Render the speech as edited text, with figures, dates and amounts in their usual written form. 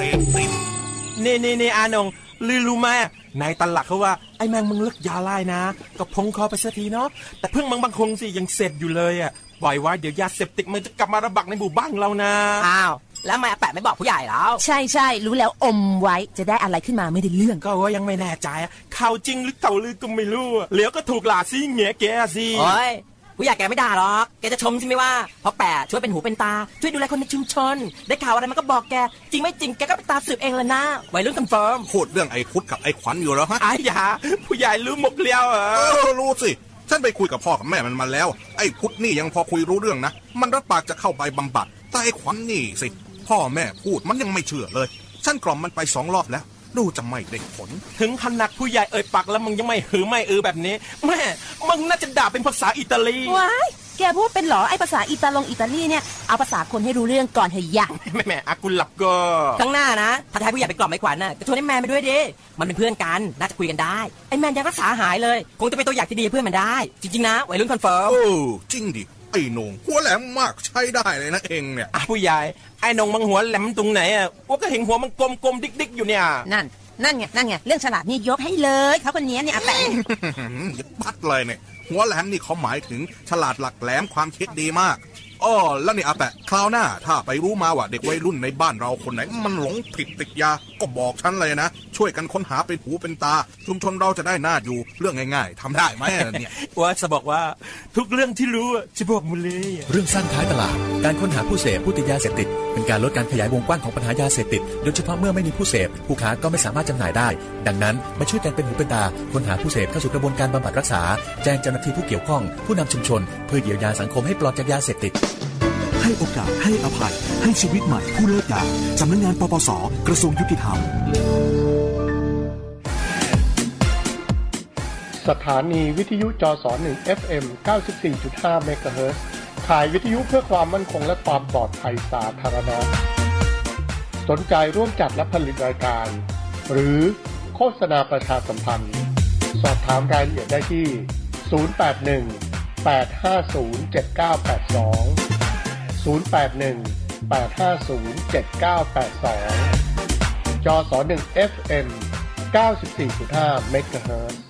นี่อานงรู้ไหมนายตลักเขาว่าไอ้แมงมึงเลิกยาไล่นะก็พงคอไปสักทีเนาะแต่เพิ่งบางคงสิยังเสพอยู่เลยอ่ะปล่อยไว้เดี๋ยวยาเสพติดมันจะกลับมาระบาดในหมู่บ้านเรานะอ้าวแล้วทำไมแปะไม่บอกผู้ใหญ่แล้วใช่รู้แล้วอมไว้จะได้อะไรขึ้นมาไม่ได้เรื่องก็ว่ายังไม่แน่ใจข่าวจริงหรือข่าวลือก็ไม่รู้เหลียวก็ถูกหลาซี่เงี้ยแกสิโอ้ยผู้ใหญ่แกไม่ด่าหรอกแกจะชมใช่ไหมว่าเพราะแปะช่วยเป็นหูเป็นตาช่วยดูแลคนในชุมชนได้ข่าวอะไรมันก็บอกแกจริงไม่จริงแกก็ไปตามสืบเองละนะวัยรุ่นคอนเฟิร์มพูดเรื่องไอ้พุทธกับไอ้ขวัญอยู่แล้วฮะอย่าผู้ใหญ่รู้หมดเลี้ยวรู้สิฉันไปคุยกับพ่อกับแม่มันมาแล้วไอ้พุทธนี่ยังพอคุยรู้เรื่องนะมันรับปากจะเข้าไปบำบัดแต่ไอ้ขวัญนี่สิพ่อแม่พูดมันยังไม่เชื่อเลยฉันกล่อมมันไป2 รอบแล้วดูจะไม่ได้ผลถึงขนาดผู้ใหญ่เอ่ยปากแล้วมึงยังไม่หือไม่แบบนี้แม่มึงน่าจะด่าเป็นภาษาอิตาลีว้ายแกพูดเป็นหรอไอ้ภาษาอิตาลีเนี่ยเอาภาษาคนให้รู้เรื่องก่อนเฮ้ยยะแม่อากุลหลับก็ข้างหน้านะถ้าทายผู้ใหญ่ไปกล่อมไอ้ขวัญน่ะก็ชวนไอ้แมนไปด้วยดิมันเป็นเพื่อนกันน่าจะคุยกันได้ไอ้แมนยังรักษาหายเลยคงจะเป็นตัวอย่างที่ดีเพื่อนมันได้จริงๆนะวัยรุ่นคอนเฟิร์มจริงดิไอ้นงหัวแหลมมากใช้ได้เลยนะเองเนี่ยผู้ใหญ่ไอ้นงมันหัวแหลมตรงไหนว่าก็เห็นหัวมันกลมๆดิกๆอยู่เนี่ยนั่นไงเรื่องฉลาดนี่ยกให้เลยเขาคนนี้เนี่ยอาแปะยึดปัดเลยเนี่ยหัวแหลมนี่เขาหมายถึงฉลาดหลักแหลมความคิดดีมากแล้วนี่อาแปะคราวหน้าถ้าไปรู้มาว่าเด็กวัยรุ่นในบ้านเราคนไหนมันหลงผิดติดยาก็บอกฉันเลยนะช่วยกันค้นหาเป็นหูเป็นตาชุมชนเราจะได้น่าอยู่เรื่องง่ายๆทำได้ไหมเนี่ยว่าจะบอกว่าทุกเรื่องที่รู้จะบอกหมดเลยเรื่องสั้นท้ายตลาดการค้นหาผู้เสพผู้ติดยาเสพติดเป็นการลดการขยายวงกว้างของปัญหายาเสพติดโดยเฉพาะเมื่อไม่มีผู้เสพผู้ค้าก็ไม่สามารถจำหน่ายได้ดังนั้นมาช่วยกันเป็นหูเป็นตาค้นหาผู้เสพเข้าสู่กระบวนการบำบัดรักษาแจ้งเจ้าหน้าที่ผู้เกี่ยวข้องผู้นำชุมชนเพื่อเยียวยาสังคมให้ปลอดจากยาเสพติดให้โอกาสให้อภัยให้ชีวิตใหม่ผู้เลิกยาสำนักงานปปส.กระทรวงยุติธรรมสถานีวิทยุจส1 FM 94.5 เมกะเฮิรตซ์ขายวิทยุเพื่อความมั่นคงและความปลอดภัยสาธารณะสนใจร่วมจัดและผลิตรายการหรือโฆษณาประชาสัมพันธ์สอบถามรายละเอียดได้ที่081-850-7982 081-850-7982 จส1 FM 94.5 เมกะเฮิรตซ์